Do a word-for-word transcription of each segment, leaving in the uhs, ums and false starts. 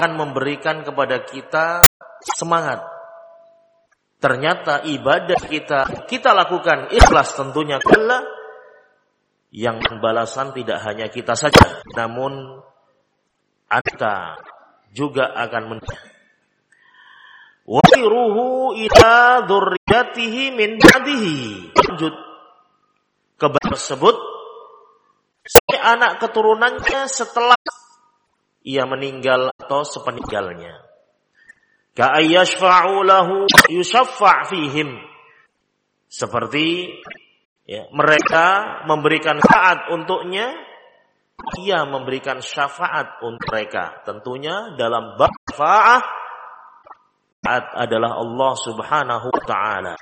akan memberikan kepada kita semangat. Ternyata ibadah kita kita lakukan ikhlas tentunya kelak, yang balasan tidak hanya kita saja, namun kita juga akan mendapat. Wa ruhu ila dzurriyyatihi min ba'dihi. Lanjut kepada tersebut si anak keturunannya setelah ia meninggal atau sepeninggalnya. Ka'ayyashfa'u lahu yushaffa' fihim. Seperti ya, mereka memberikan syafaat untuknya, ia memberikan syafaat untuk mereka. Tentunya dalam bab syafaat adalah Allah Subhanahu wa taala.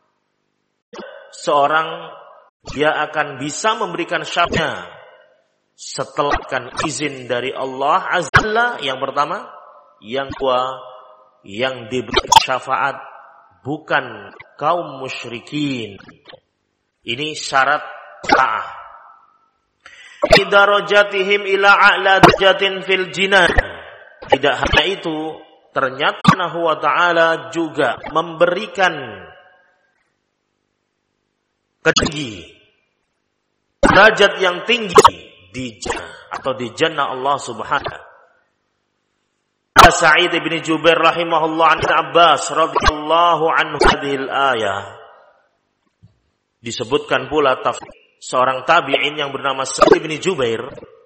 Seorang dia akan bisa memberikan syafaat setelah kan izin dari Allah Azza wa Jalla yang pertama, yang kedua yang diberi syafaat bukan kaum musyrikin. Ini syarat ta'ah. Idarajatihim ila a'la darajatin fil jinan. Tidak hanya itu, ternyata Subhanahu wa ta'ala juga memberikan ketinggi, derajat yang tinggi di jannah atau di jannah Allah Subhanahu. Sa'id bin Jubair rahimahullah an Abbas radhiyallahu anhu hadhil ayah. Disebutkan pula tafsir seorang tabi'in yang bernama Sa'id bin Jubair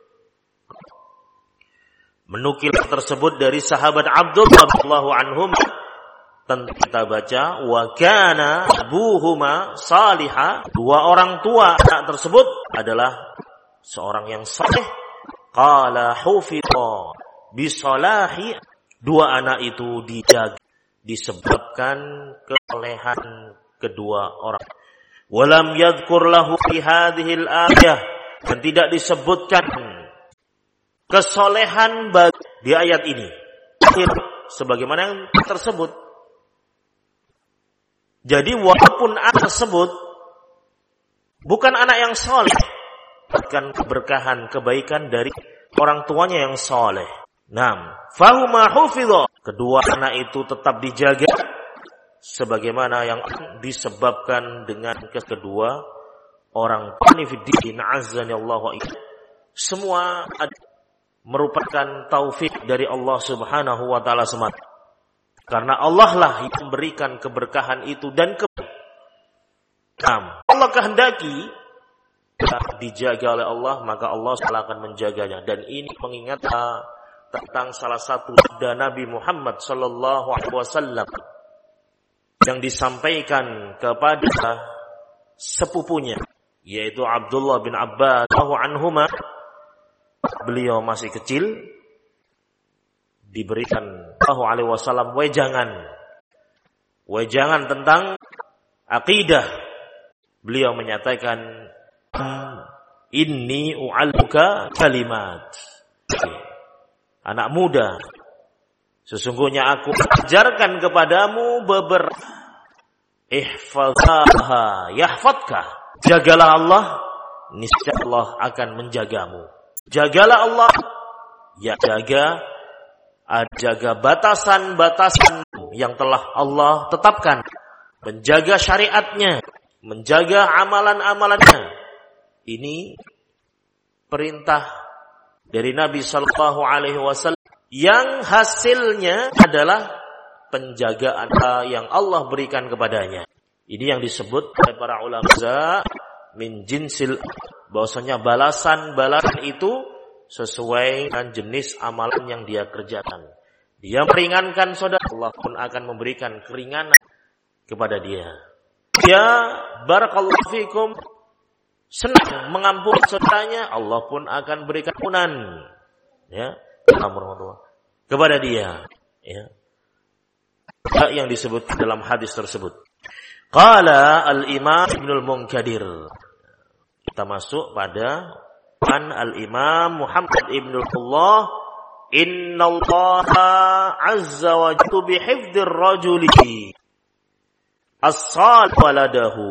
menukil tersebut dari sahabat Abdullah radhiyallahu anhum. Tentu kita baca wa kana abuhuma salihah, dua orang tua anak tersebut adalah seorang yang saleh. Qala hufidha bisalahi, dua anak itu dijaga disebabkan kesolehan kedua orang. Walam yadhkur lahu fi hadhil ayah, dan tidak disebutkan kesolehan bagi di ayat ini sebagaimana yang tersebut. Jadi walaupun anak tersebut bukan anak yang saleh, akan keberkahan kebaikan dari orang tuanya yang saleh. Naam, fahuma hufidha, kedua anak itu tetap dijaga sebagaimana yang disebabkan dengan kedua orang fiddin azzani Allah wa iyyakum. Semua merupakan taufik dari Allah Subhanahu wa taala semata. Karena Allah lah yang memberikan keberkahan itu dan kebaikan. Allah kehendaki dijaga oleh Allah, maka Allah akan menjaganya. Dan ini mengingat tentang salah satu sabda Nabi Muhammad sallallahu alaihi wasallam yang disampaikan kepada sepupunya, yaitu Abdullah bin Abbas radhiyallahu anhuma. Beliau masih kecil, diberikan sallallahu alaihi wasallam wejangan wejangan tentang akidah. Beliau menyatakan, inni u'alluka kalimat, anak muda, sesungguhnya aku ajarkan kepadamu beberapa, ihfazha yahfadka, jagalah Allah, niscaya Allah akan menjagamu. Jagalah Allah, ya jaga, jaga batasan-batasan yang telah Allah tetapkan, menjaga syariatnya, menjaga amalan-amalannya. Ini perintah dari Nabi sallallahu alaihi wasallam yang hasilnya adalah penjagaan yang Allah berikan kepadanya. Ini yang disebut oleh para ulama min jinsil, bahwasanya balasan-balasan itu sesuai dengan jenis amalan yang dia kerjakan. Dia meringankan saudara, Allah pun akan memberikan keringanan kepada dia. Dia barakallahu fikum senang mengampuni saudaranya, Allah pun akan berikan ampunan, ya, kepada dia, ya. Yang disebut dalam hadis tersebut. Qala al-Imam Ibnul Munkadir. Kita masuk pada an al-Imam Muhammad ibnul Allah, innallaha azza wa jalla bihifdzir rajuli as-salih waladahu.